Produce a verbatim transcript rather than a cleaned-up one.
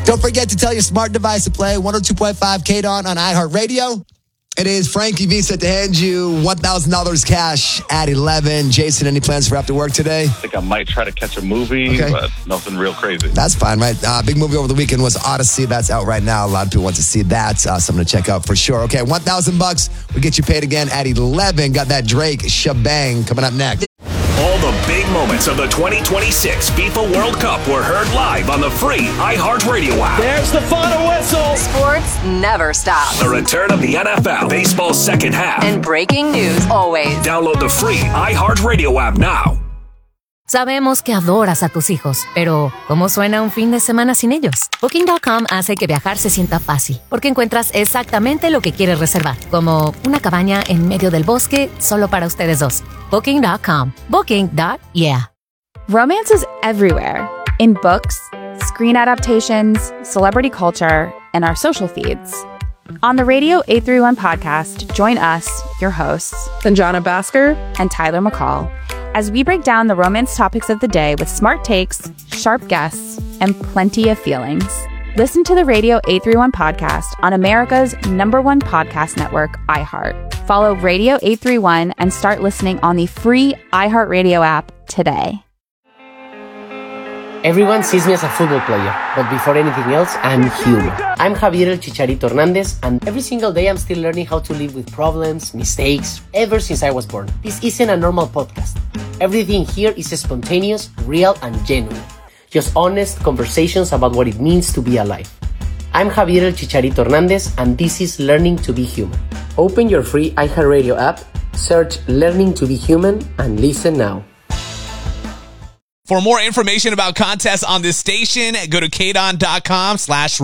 Don't forget to tell your smart device to play one oh two point five K D O N on iHeartRadio. It is Frankie V set to hand you one thousand dollars cash at eleven. Jason, any plans for after work today? I think I might try to catch a movie, okay. but nothing real crazy. That's fine, right? Uh, big movie over the weekend was Odyssey. That's out right now. A lot of people want to see that. Uh, something to check out for sure. Okay, one thousand bucks. We'll get you paid again at eleven. Got that Drake Shebang coming up next. All the big moments of the twenty twenty-six FIFA World Cup were heard live on the free iHeartRadio app. There's the final whistle. Sports never stops. The return of the N F L, baseball's second half. And breaking news always. Download the free iHeartRadio app now. Sabemos que adoras a tus hijos, pero ¿cómo suena un fin de semana sin ellos? Booking punto com hace que viajar se sienta fácil, porque encuentras exactamente lo que quieres reservar, como una cabaña en medio del bosque solo para ustedes dos. Booking punto com. Booking. Yeah. Romance is everywhere. In books, screen adaptations, celebrity culture, and our social feeds. On the Radio eight thirty-one podcast, join us, your hosts, Sanjana Bhaskar and Tyler McCall, as we break down the romance topics of the day with smart takes, sharp guests, and plenty of feelings. Listen to the Radio eight thirty-one podcast on America's number one podcast network, iHeart. Follow Radio eight thirty-one and start listening on the free iHeartRadio app today. Everyone sees me as a football player, but before anything else, I'm human. I'm Javier El Chicharito Hernandez, and every single day I'm still learning how to live with problems, mistakes, ever since I was born. This isn't a normal podcast. Everything here is spontaneous, real, and genuine. Just honest conversations about what it means to be alive. I'm Javier El Chicharito Hernandez, and this is Learning to Be Human. Open your free iHeartRadio app, search Learning to Be Human, and listen now. For more information about contests on this station, go to K D O N dot com slash